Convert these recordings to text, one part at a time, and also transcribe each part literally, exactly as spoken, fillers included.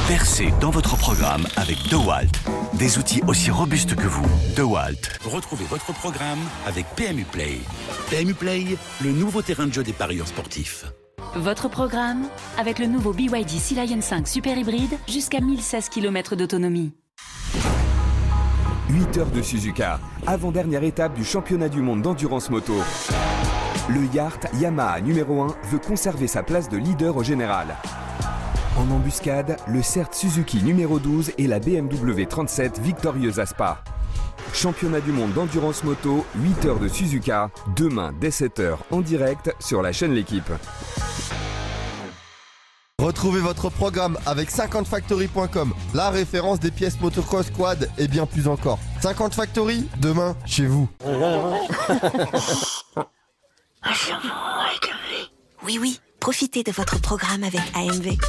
Percez dans votre programme avec DeWalt. Des outils aussi robustes que vous. DeWalt. Retrouvez votre programme avec P M U Play. P M U Play, le nouveau terrain de jeu des parieurs sportifs. Votre programme avec le nouveau B Y D Sea Lion cinq Super Hybride jusqu'à mille seize kilomètres d'autonomie. huit heures de Suzuka, avant-dernière étape du championnat du monde d'endurance moto. Le Yart Yamaha numéro un veut conserver sa place de leader au général. En embuscade, le C E R T Suzuki numéro douze et la B M W trente-sept victorieuse à Spa. Championnat du monde d'endurance moto, huit heures de Suzuka, demain dès sept heures en direct sur la chaîne L'équipe. Retrouvez votre programme avec cinquante factory point com, la référence des pièces motocross, quad et bien plus encore. cinquante Factory, demain, chez vous. Oui, oui, profitez de votre programme avec A M V.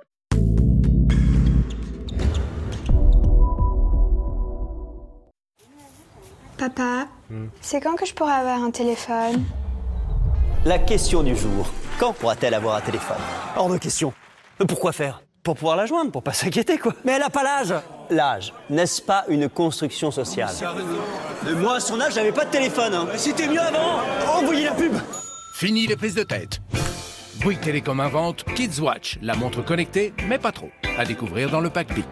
Papa, hmm. c'est quand que je pourrai avoir un téléphone? La question du jour. Quand pourra-t-elle avoir un téléphone? Hors de question. Pourquoi faire? Pour pouvoir la joindre, pour pas s'inquiéter, quoi. Mais elle a pas l'âge. L'âge, n'est-ce pas une construction sociale? Et moi, à son âge, j'avais pas de téléphone. Hein. C'était mieux avant. Envoyez la pub. Fini les prises de tête. Bouygues Télécom invente Kids Watch, la montre connectée, mais pas trop. À découvrir dans le pack Big.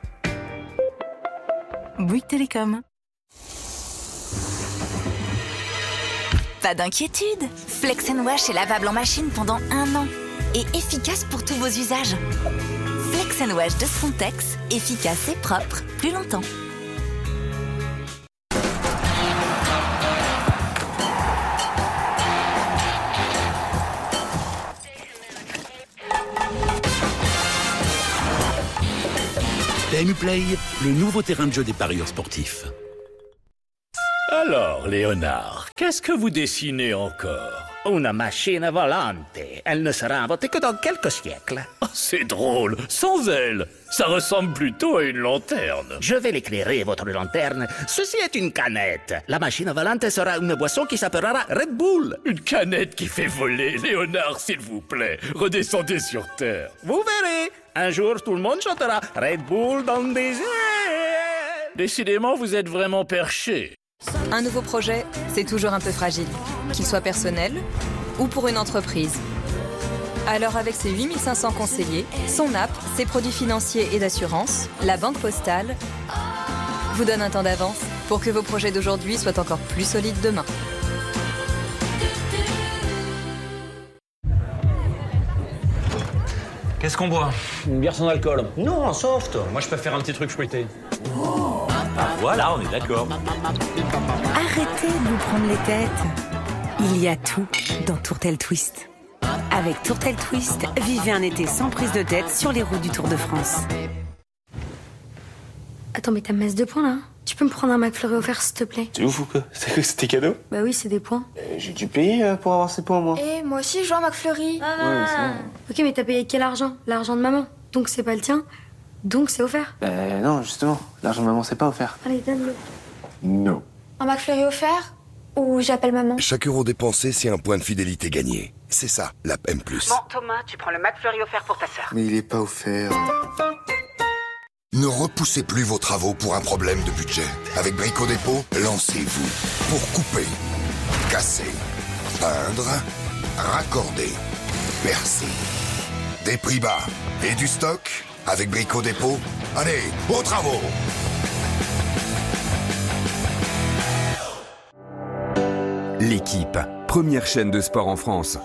Bouygues Télécom. Pas d'inquiétude, Flex and Wash est lavable en machine pendant un an et efficace pour tous vos usages. Flex and Wash de Frontex, efficace et propre plus longtemps. P M U Play, le nouveau terrain de jeu des parieurs sportifs. Alors, Léonard, qu'est-ce que vous dessinez encore? Une machine volante. Elle ne sera inventée que dans quelques siècles. Oh, c'est drôle, sans elle. Ça ressemble plutôt à une lanterne. Je vais l'éclairer, votre lanterne. Ceci est une canette. La machine volante sera une boisson qui s'appellera Red Bull. Une canette qui fait voler. Léonard, s'il vous plaît, redescendez sur Terre. Vous verrez. Un jour, tout le monde chantera Red Bull dans des airs. Décidément, vous êtes vraiment perché. Un nouveau projet, c'est toujours un peu fragile, qu'il soit personnel ou pour une entreprise. Alors avec ses huit mille cinq cents conseillers, son app, ses produits financiers et d'assurance, la Banque Postale vous donne un temps d'avance pour que vos projets d'aujourd'hui soient encore plus solides demain. Qu'est-ce qu'on boit? Une bière sans alcool. Non, soft. Moi, je préfère un petit truc fruité. Oh. Ah, voilà, on est d'accord. Arrêtez de vous prendre les têtes. Il y a tout dans Tourtel Twist. Avec Tourtel Twist, vivez un été sans prise de tête sur les routes du Tour de France. Attends, mais t'as messe de points, là? Tu peux me prendre un McFlurry offert, s'il te plaît? C'est ouf ou quoi? C'était cadeau? Bah oui, c'est des points. Euh, J'ai dû payer pour avoir ces points, moi. Eh, moi aussi, je joue à McFlurry. Ah. Ouais, c'est bon. Ok, mais t'as payé quel argent? L'argent de maman. Donc c'est pas le tien. Donc c'est offert. Euh, non, justement. L'argent de maman, c'est pas offert. Allez, donne-le. Non. Un McFlurry offert? Ou j'appelle maman? Chaque euro dépensé, c'est un point de fidélité gagné. C'est ça, l'app M plus. Bon, Thomas, tu prends le McFlurry offert pour ta sœur. Mais il est pas offert. Ne repoussez plus vos travaux pour un problème de budget. Avec Brico Dépôt, lancez-vous pour couper, casser, peindre, raccorder, percer. Des prix bas et du stock avec Brico Dépôt. Allez, aux travaux! L'équipe, première chaîne de sport en France.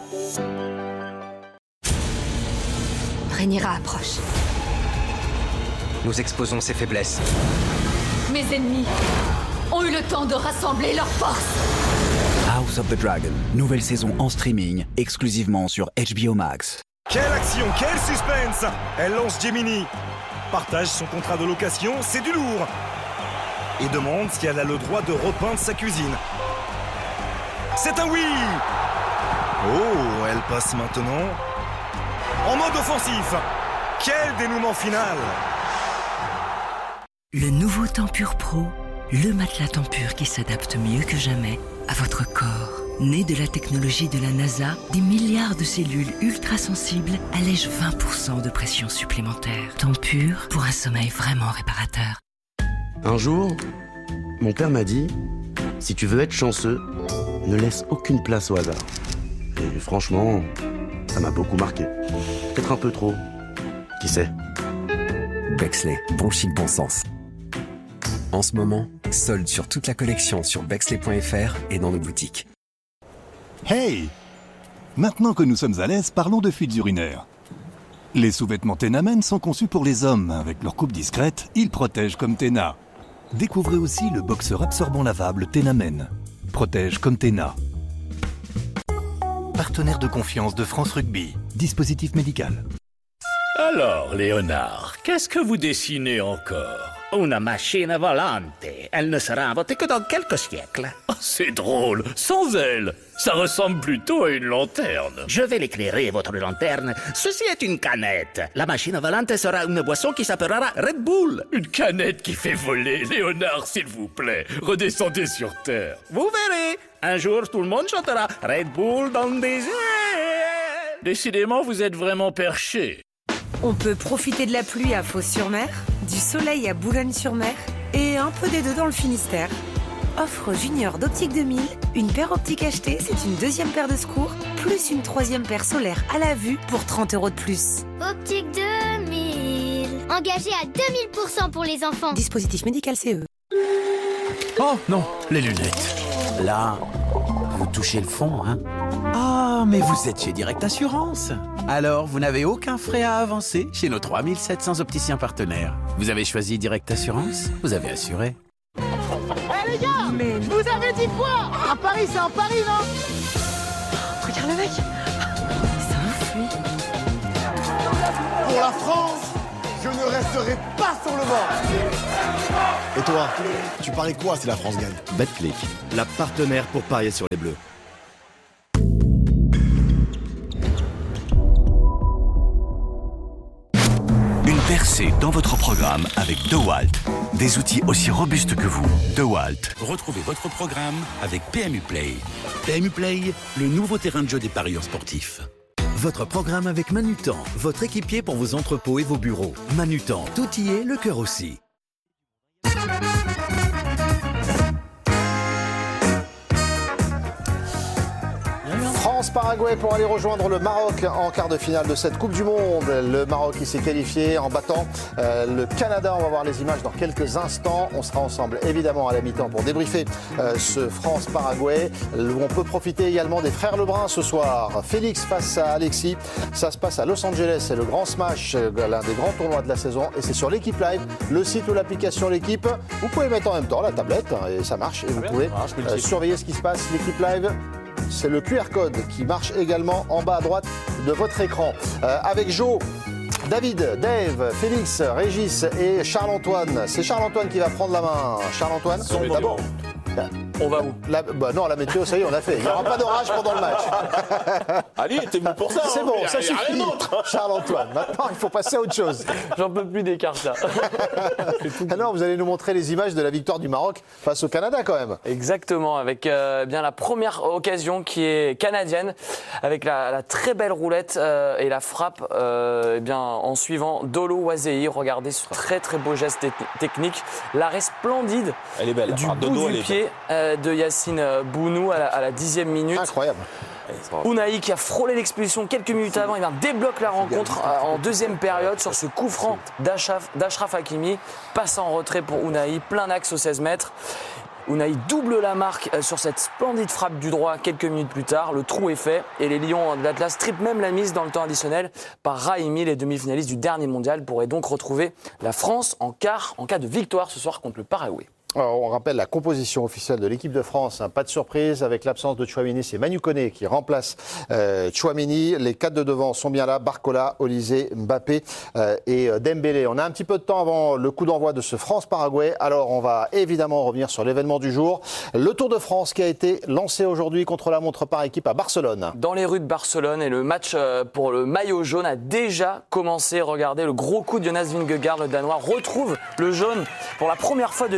Rhaenyra approche. Nous exposons ses faiblesses. Mes ennemis ont eu le temps de rassembler leurs forces. House of the Dragon, nouvelle saison en streaming, exclusivement sur H B O Max. Quelle action, quel suspense! Elle lance Gemini, partage son contrat de location, c'est du lourd, et demande si elle a le droit de repeindre sa cuisine. C'est un oui! Oh, elle passe maintenant en mode offensif. Quel dénouement final! Le nouveau Tempur Pro, le matelas Tempur qui s'adapte mieux que jamais à votre corps. Né de la technologie de la NASA, des milliards de cellules ultra-sensibles allègent vingt pour cent de pression supplémentaire. Temps pur pour un sommeil vraiment réparateur. Un jour, mon père m'a dit, si tu veux être chanceux, ne laisse aucune place au hasard. Et franchement, ça m'a beaucoup marqué. Peut-être un peu trop. Qui sait? Bexley, bon chic, bon sens. En ce moment, solde sur toute la collection sur bexley point f r et dans nos boutiques. Hey! Maintenant que nous sommes à l'aise, parlons de fuites urinaires. Les sous-vêtements Tena Men sont conçus pour les hommes. Avec leur coupe discrète, ils protègent comme Tena. Découvrez aussi le boxeur absorbant lavable Tena Men. Protège comme Tena. Partenaire de confiance de France Rugby. Dispositif médical. Alors, Léonard, qu'est-ce que vous dessinez encore? Una machine volante. Elle ne sera inventée que dans quelques siècles. Oh, c'est drôle, sans elle. Ça ressemble plutôt à une lanterne. Je vais l'éclairer, votre lanterne. Ceci est une canette. La machine volante sera une boisson qui s'appellera Red Bull. Une canette qui fait voler. Léonard, s'il vous plaît, redescendez sur Terre. Vous verrez. Un jour, tout le monde chantera Red Bull dans des airs. Décidément, vous êtes vraiment perché. On peut profiter de la pluie à Fos-sur-Mer, du soleil à Boulogne-sur-Mer et un peu des deux dans le Finistère. Offre junior d'Optique deux mille, une paire optique achetée, c'est une deuxième paire de secours, plus une troisième paire solaire à la vue pour trente euros de plus. Optique deux mille, engagé à deux mille pour cent pour les enfants. Dispositif médical C E. Oh non, les lunettes. Là, vous touchez le fond, hein? Ah, mais vous êtes chez Direct Assurance. Alors, vous n'avez aucun frais à avancer chez nos trois mille sept cents opticiens partenaires. Vous avez choisi Direct Assurance, vous avez assuré. Eh hey, les gars, mais... je vous avais dit quoi? À Paris, c'est en Paris, non? Regarde le mec. C'est un fruit. Pour la France, je ne resterai pas sur le banc. Et toi, tu paries quoi si la France gagne? Betclic, la partenaire pour parier sur les Bleus. Une percée dans votre programme avec DeWalt. Des outils aussi robustes que vous. DeWalt. Retrouvez votre programme avec P M U Play. P M U Play, le nouveau terrain de jeu des parieurs sportifs. Votre programme avec Manutan, votre équipier pour vos entrepôts et vos bureaux. Manutan, tout y est, le cœur aussi. France-Paraguay pour aller rejoindre le Maroc en quart de finale de cette Coupe du Monde. Le Maroc qui s'est qualifié en battant euh, le Canada. On va voir les images dans quelques instants. On sera ensemble évidemment à la mi-temps pour débriefer euh, ce France-Paraguay où on peut profiter également des frères Lebrun ce soir. Félix face à Alexis. Ça se passe à Los Angeles. C'est le grand smash, l'un des grands tournois de la saison. Et c'est sur l'équipe live, le site ou l'application l'équipe. Vous pouvez mettre en même temps la tablette hein, et ça marche. Et vous pouvez euh, surveiller ce qui se passe. L'équipe live. C'est le Q R code qui marche également en bas à droite de votre écran. Euh, avec Jo, David, Dave, Félix, Régis et Charles-Antoine. C'est Charles-Antoine qui va prendre la main. Charles-Antoine, d'abord. On va où la, bah non, la météo, ça y est, on l'a fait. Il n'y aura pas d'orage pendant le match. Allez, t'es venu pour ça. C'est hein. bon, ça suffit. Charles-Antoine, maintenant, il faut passer à autre chose. J'en peux plus des cartes, là. Alors, vous allez nous montrer les images de la victoire du Maroc face au Canada, quand même. Exactement, avec euh, bien la première occasion qui est canadienne, avec la, la très belle roulette euh, et la frappe euh, eh bien, en suivant Dolo Wazei. Regardez ce très très beau geste t- technique. L'arrêt splendide elle est belle. du Alors, bout Dodo, du pied euh, de Yacine Bounou à la, à la dixième minute. Incroyable. Unai qui a frôlé l'expulsion quelques minutes avant, il débloque la rencontre en deuxième période sur ce coup franc d'Achraf, d'Achraf Hakimi. Passe en retrait pour Unai, plein axe aux seize mètres. Unai double la marque sur cette splendide frappe du droit quelques minutes plus tard. Le trou est fait et les Lions de l'Atlas triplent même la mise dans le temps additionnel par Raimi. Les demi-finalistes du dernier mondial pourraient donc retrouver la France en quart en cas de victoire ce soir contre le Paraguay. Alors, on rappelle la composition officielle de l'équipe de France. Hein, pas de surprise avec l'absence de Tchouaméni. C'est Manu Koné qui remplace euh, Tchouaméni. Les quatre de devant sont bien là. Barcola, Olysée, Mbappé euh, et Dembélé. On a un petit peu de temps avant le coup d'envoi de ce France-Paraguay. Alors on va évidemment revenir sur l'événement du jour. Le Tour de France qui a été lancé aujourd'hui contre la montre par équipe à Barcelone. Dans les rues de Barcelone et le match pour le maillot jaune a déjà commencé. Regardez le gros coup de Jonas Vingegaard, le Danois retrouve le jaune pour la première fois depuis le Tour de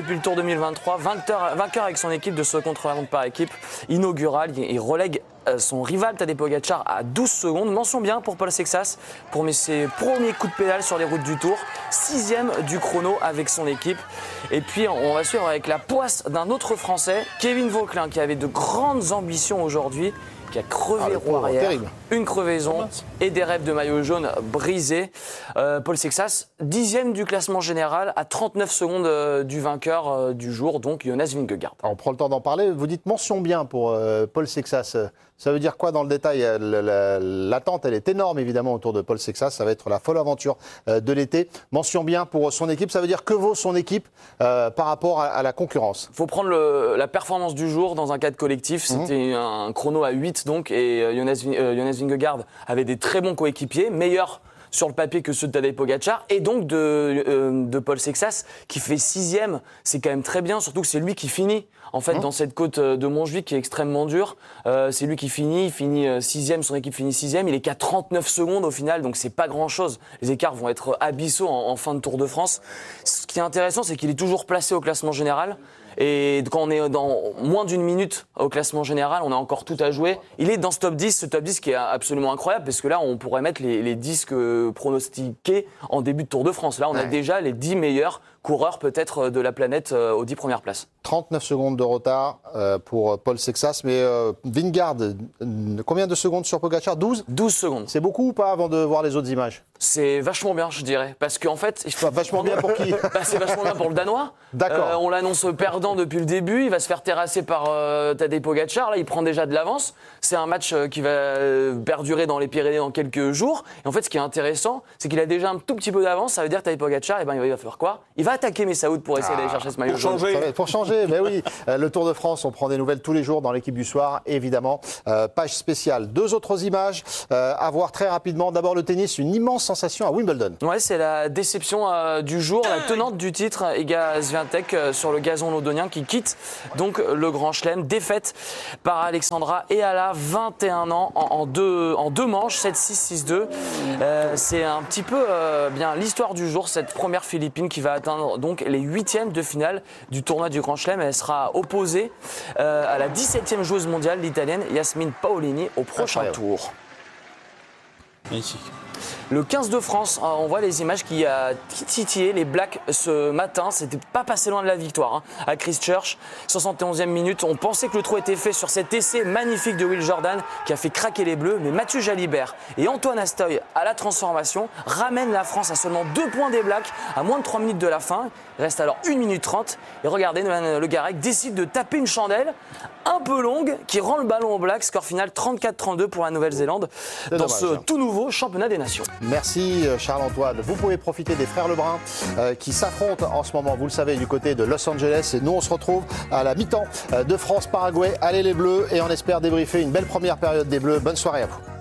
mille vingt-trois, vainqueur, vainqueur avec son équipe de ce contre-la-montre par équipe inaugural. Il relègue son rival Tadej Pogacar à douze secondes. Mention bien pour Paul Sexas pour ses premiers coups de pédale sur les routes du Tour. Sixième du chrono avec son équipe. Et puis on va suivre avec la poisse d'un autre Français, Kevin Vauquelin, qui avait de grandes ambitions aujourd'hui, qui a crevé ah, roue arrière, terrible. une crevaison et des rêves de maillot jaune brisés. Euh, Paul Sexas, dixième du classement général à trente-neuf secondes euh, du vainqueur euh, du jour, donc Jonas Vingegaard. Alors, on prend le temps d'en parler. Vous dites mention bien pour euh, Paul Sexas. Ça veut dire quoi dans le détail? L'attente, elle est énorme évidemment autour de Paul Sexas. Ça va être la folle aventure euh, de l'été. Mention bien pour son équipe. Ça veut dire que vaut son équipe euh, par rapport à, à la concurrence? Il faut prendre le, la performance du jour dans un cadre collectif. C'était mmh. un chrono à huit donc, et euh, Jonas, euh, Jonas Vingegaard avait des très bons coéquipiers, meilleurs sur le papier que ceux de Tadej Pogacar et donc de, euh, de Paul Sexas qui fait sixième. C'est quand même très bien, surtout que c'est lui qui finit en fait mmh. dans cette côte de Montjuic qui est extrêmement dure. Euh, c'est lui qui finit, il finit sixième, son équipe finit sixième. Il est qu'à trente-neuf secondes au final, donc c'est pas grand chose. Les écarts vont être abyssaux en, en fin de Tour de France. Ce qui est intéressant, c'est qu'il est toujours placé au classement général. Et quand on est dans moins d'une minute au classement général, on a encore tout à jouer. Il est dans ce top dix, ce top dix qui est absolument incroyable, parce que là, on pourrait mettre les, les dix pronostiqués en début de Tour de France. Là, on ouais. a déjà les dix meilleurs coureurs peut-être de la planète euh, aux dix premières places. trente-neuf secondes de retard euh, pour Paul Sexas, mais euh, Vingegaard, euh, combien de secondes sur Pogacar? douze douze secondes. C'est beaucoup ou pas avant de voir les autres images? C'est vachement bien, je dirais, parce qu'en fait... Enfin, vachement bien pour qui? bah, C'est vachement bien pour le Danois. D'accord. Euh, on l'annonce perdant depuis le début, il va se faire terrasser par euh, Tadej Pogacar, là il prend déjà de l'avance. C'est un match euh, qui va euh, perdurer dans les Pyrénées dans quelques jours. Et en fait, ce qui est intéressant, c'est qu'il a déjà un tout petit peu d'avance, ça veut dire que Tadej Pogacar, eh ben, il va faire quoi? Il va attaquer Messaoud pour essayer ah, d'aller chercher ce maillot jaune. Pour changer, mais oui. Euh, le Tour de France, on prend des nouvelles tous les jours dans l'équipe du soir, évidemment. Euh, page spéciale. Deux autres images euh, à voir très rapidement. D'abord le tennis, une immense sensation à Wimbledon. Ouais, c'est la déception euh, du jour. La tenante du titre, Iga Swiatek, euh, sur le gazon londonien, qui quitte donc le Grand Chelem. Défaite par Alexandra Eala, vingt et un ans, en, en, deux, en deux manches, sept six, six deux. Euh, c'est un petit peu euh, bien l'histoire du jour, cette première Philippine qui va atteindre donc les huitièmes de finale du tournoi du Grand Chelem. Elle sera opposée euh, à la dix-septième joueuse mondiale, l'italienne Yasmine Paolini, au prochain Incroyable. tour. Magnifique. Le quinze de France, on voit les images qui a titillé les Blacks ce matin. C'était pas passé loin de la victoire hein, à Christchurch. soixante et onzième minute, on pensait que le trou était fait sur cet essai magnifique de Will Jordan qui a fait craquer les Bleus. Mais Mathieu Jalibert et Antoine Astoy à la transformation ramènent la France à seulement deux points des Blacks à moins de trois minutes de la fin. Il reste alors une minute trente. Et regardez, Le Garec décide de taper une chandelle un peu longue qui rend le ballon aux Blacks. Score final trente-quatre trente-deux pour la Nouvelle-Zélande dans dommage, ce hein. tout nouveau championnat des nations. Merci Charles-Antoine. Vous pouvez profiter des frères Lebrun euh, qui s'affrontent en ce moment, vous le savez, du côté de Los Angeles. Et nous, on se retrouve à la mi-temps de France-Paraguay. Allez les Bleus, et on espère débriefer une belle première période des Bleus. Bonne soirée à vous.